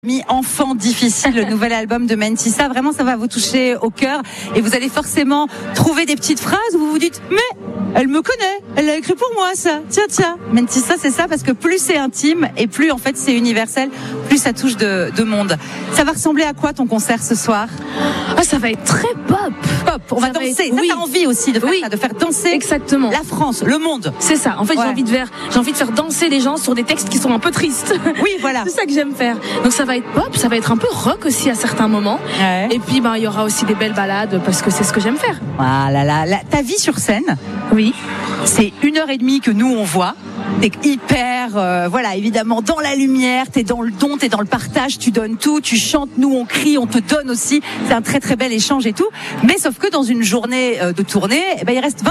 Enfant difficile, le nouvel album de Mentissa, vraiment ça va vous toucher au cœur et vous allez forcément trouver des petites phrases où vous vous dites mais elle me connaît, elle l'a écrit pour moi ça, tiens, Mentissa c'est ça parce que plus c'est intime et plus en fait c'est universel, plus ça touche de monde. Ça va ressembler à quoi ton concert ce soir? Ça va être très pop. On va danser, ça t'as envie aussi de faire ça, de faire danser exactement la France, le monde. C'est ça, en fait j'ai envie de faire danser les gens sur des textes qui sont un peu tristes. Oui voilà. C'est ça que j'aime faire. Donc ça va être pop, ça va être un peu rock aussi à certains moments. Ouais. Et puis il y aura aussi des belles balades parce que c'est ce que j'aime faire. Ta vie sur scène, oui, c'est 1h30 que nous on voit. T'es hyper, évidemment dans la lumière, t'es dans le don, t'es dans le partage, tu donnes tout, tu chantes, nous on crie, on te donne aussi. C'est un très très bel échange et tout. Mais sauf que dans une journée de tournée, il reste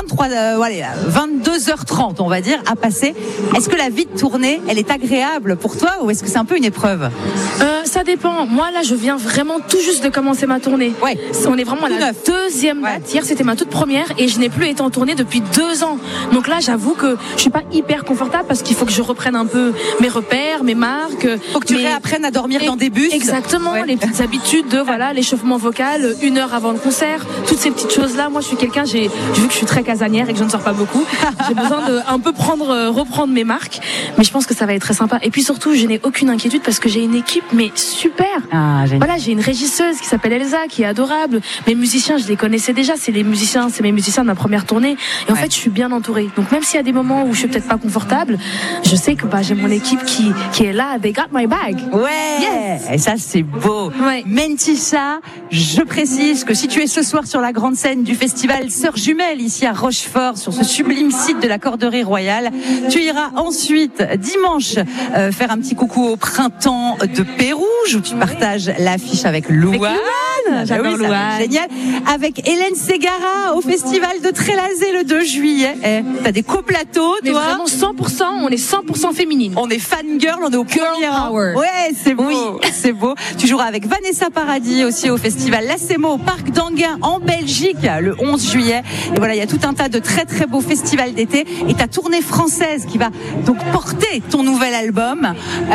22h30 on va dire à passer. Est-ce que la vie de tournée, elle est agréable pour toi ou est-ce que c'est un peu une épreuve? Ça dépend. Moi là, je viens vraiment tout juste de commencer ma tournée. Ouais. On est vraiment à la deuxième date. Hier, c'était ma toute première et je n'ai plus été en tournée depuis 2 ans. Donc là, j'avoue que je suis pas hyper confortable parce qu'il faut que je reprenne un peu mes repères, mes marques. Faut que tu réapprennes à dormir dans des bus. Exactement. Les petites habitudes de l'échauffement vocal 1 heure avant le concert. Toutes ces petites choses là. Moi, je suis quelqu'un. J'ai vu que je suis très casanière et que je ne sors pas beaucoup. J'ai besoin de un peu reprendre mes marques. Mais je pense que ça va être très sympa. Et puis surtout, je n'ai aucune inquiétude parce que j'ai une équipe mais super. Voilà, j'ai une régisseuse qui s'appelle Elsa, qui est adorable. Mes musiciens, je les connaissais déjà. C'est mes musiciens de ma première tournée. Et en fait, je suis bien entourée. Donc même s'il y a des moments où je suis peut-être pas confortable, je sais que j'ai mon équipe qui est là. They got my bag. Ouais. Yes. Et ça, c'est beau. Ouais. Mentissa, je précise que si tu es ce soir sur la grande scène du festival Sœurs Jumelles ici à Rochefort, sur ce sublime site de la Corderie Royale, tu iras ensuite dimanche faire un petit coucou au printemps de Pérouge où tu partages l'affiche avec Louane. J'adore Louane. Génial. Avec Hélène Ségara au festival de Trélazé le 2 juillet. T'as des coplateaux, mais toi. Vraiment 100%, on est 100% féminine. On est fangirl, on est au premier rang. Power. Ouais, c'est beau. Oui. C'est beau. Tu joueras avec Vanessa Paradis aussi au festival Lacemo au Parc d'Anguin en Belgique le 11 juillet. Et voilà, il y a tout un tas de très très beaux festivals d'été et ta tournée française qui va donc porter ton nouvel album.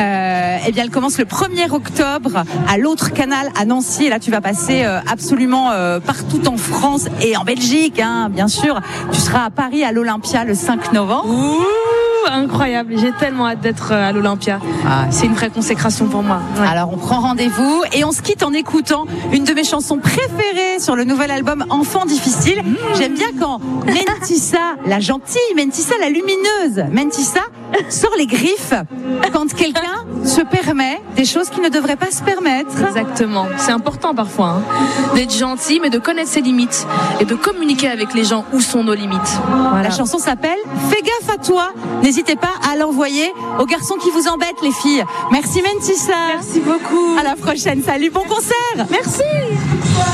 Elle commence le 1er octobre à l'autre canal à Nancy et là tu vas passer absolument partout en France et en Belgique, bien sûr. Tu seras à Paris à l'Olympia le 5 novembre. Ouh, incroyable, j'ai tellement hâte d'être à l'Olympia. C'est une vraie consécration pour moi. Ouais. Alors on prend rendez-vous et on se quitte en écoutant une de mes chansons préférées sur le nouvel album Enfant difficile. J'aime bien quand Mentissa, la gentille, Mentissa la lumineuse, Mentissa sort les griffes quand quelqu'un se permet des choses qu'il ne devrait pas se permettre. Exactement, c'est important parfois d'être gentil mais de connaître ses limites et de communiquer avec les gens où sont nos limites. Voilà. La chanson s'appelle Fais gaffe à toi. N'hésitez pas à l'envoyer aux garçons qui vous embêtent les filles. Merci Mentissa. Merci beaucoup. À la prochaine. Salut, bon concert. Merci.